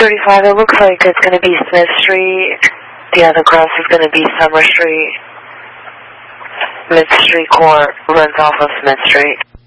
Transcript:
35, it looks like it's going to be Smith Street. The other cross is going to be Summer Street. Mid Street Court runs off of Smith Street.